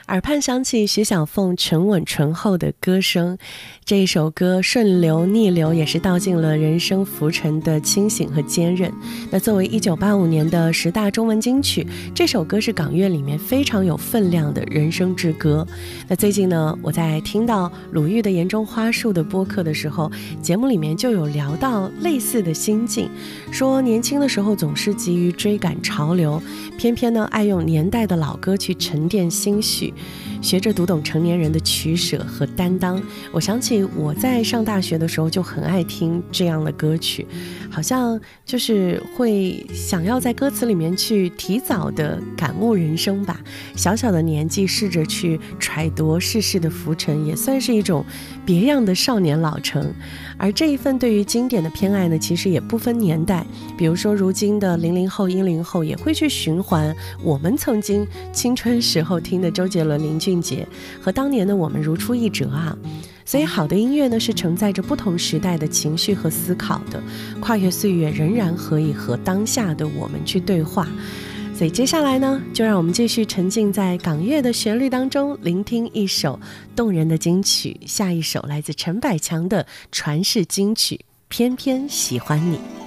耳畔响起徐小凤沉稳醇厚的歌声，这一首歌顺流逆流，也是道尽了人生浮沉的清醒和坚韧。那作为1985年的10大中文金曲，这首歌是港乐里面非常有分量的人生之歌。那最近呢，我在听到鲁豫的言中花树的播客的时候，节目里面就有聊到类似的心境，说年轻的时候总是急于追赶潮流，偏偏呢爱用年代的老歌去沉淀心绪，学着读懂成年人的取舍和担当。我想起我在上大学的时候就很爱听这样的歌曲，好像就是会想要在歌词里面去提早的感悟人生吧。小小的年纪试着去揣度世事的浮沉，也算是一种别样的少年老成。而这一份对于经典的偏爱呢，其实也不分年代，比如说如今的00后10后也会去循环我们曾经青春时候听的周杰伦、林俊杰，和当年的我们如出一辙啊。所以好的音乐呢，是承载着不同时代的情绪和思考的，跨越岁月仍然可以和当下的我们去对话。所以接下来呢，就让我们继续沉浸在港乐的旋律当中，聆听一首动人的金曲。下一首来自陈百强的传世金曲《偏偏喜欢你》。